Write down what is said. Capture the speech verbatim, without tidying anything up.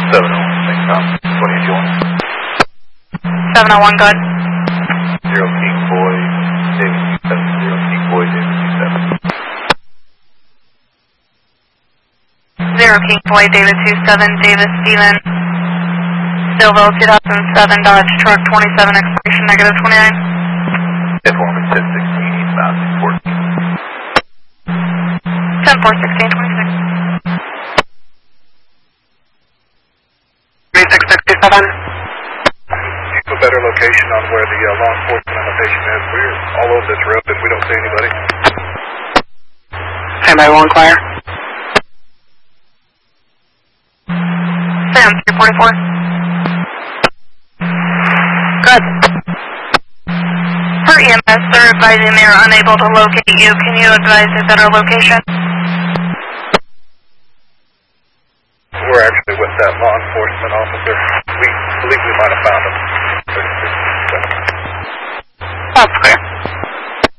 seven oh one, thanks, Tom. twenty if you want. seven oh one, good. Zero King Boy, David two seven, zero King Boy, David two seven. Zero King Boy, David two seven, Davis Steven. Stillville two thousand seven, Dodge Truck twenty-seven, expiration negative twenty-nine. Informant ten sixteen, eastbound six fourteen. ten four sixteen twenty-six. three six six two seven. A better location on where the uh, law enforcement and the patient is. We're all over this road and we don't see anybody. Standby will inquire. Sam, three forty-four. Good. Per E M S, they're advising they are unable to locate you. Can you advise a better location? We're actually with that law enforcement officer. We believe we might have found him. That's clear.